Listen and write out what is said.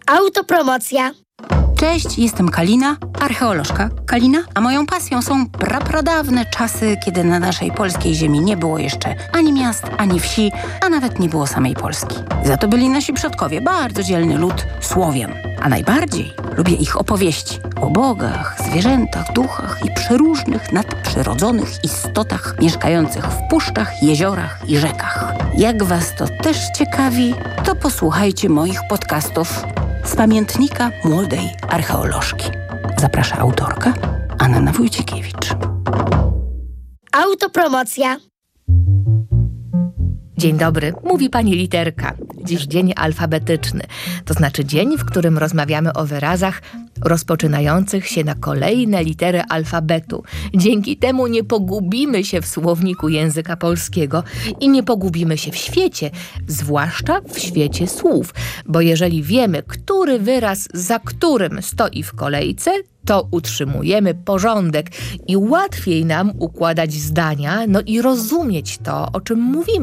Autopromocja. Cześć, jestem Kalina, archeolożka Kalina, a moją pasją są prapradawne czasy, kiedy na naszej polskiej ziemi nie było jeszcze ani miast, ani wsi, a nawet nie było samej Polski. Za to byli nasi przodkowie, bardzo dzielny lud Słowian. A najbardziej lubię ich opowieści o bogach, zwierzętach, duchach i przeróżnych nadprzyrodzonych istotach mieszkających w puszczach, jeziorach i rzekach. Jak was to też ciekawi, to posłuchajcie moich podcastów z pamiętnika młodej archeolożki. Zaprasza autorka Anna Wójcikiewicz. Autopromocja. Dzień dobry, mówi pani Literka. Dziś dzień alfabetyczny, to znaczy dzień, w którym rozmawiamy o wyrazach rozpoczynających się na kolejne litery alfabetu. Dzięki temu nie pogubimy się w słowniku języka polskiego i nie pogubimy się w świecie, zwłaszcza w świecie słów, bo jeżeli wiemy, który wyraz za którym stoi w kolejce, to utrzymujemy porządek i łatwiej nam układać zdania, no i rozumieć to, o czym mówimy.